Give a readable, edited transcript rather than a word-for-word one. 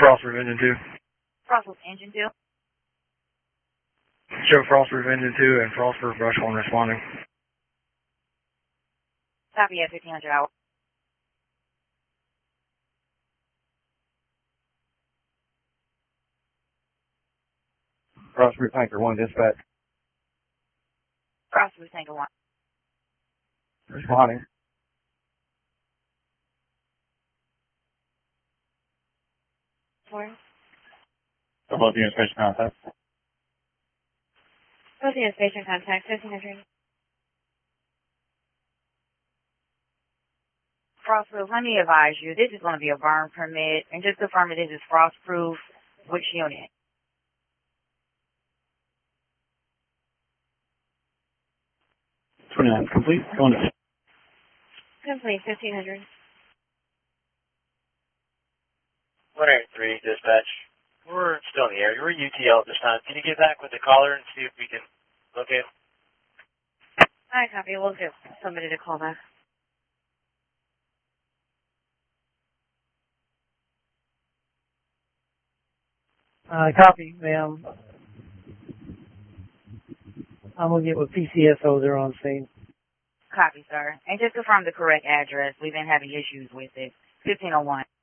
Frostproof Engine 2. Frostproof Engine 2. Show Frostproof Engine 2 and Frostproof Brush Horn responding. Copy at 1500 hours. Frostproof Tanker 1 dispatch. Frostproof Tanker 1. Responding. Sorry? Both units station contact. Both units station contact, 1500. Frostproof, let me advise you, this is going to be a burn permit, and just confirm that this is Frostproof. Which unit? Complete. Going to Complete, 1500. 103 dispatch. We're still in the area. We're UTL at this time. Can you get back with the caller and see if we can locate him? Alright, copy. We'll get somebody to call back. Copy, ma'am. I'm going to get with PCSO. They're on scene. Copy, sir. And just confirm the correct address. We've been having issues with it. 1501.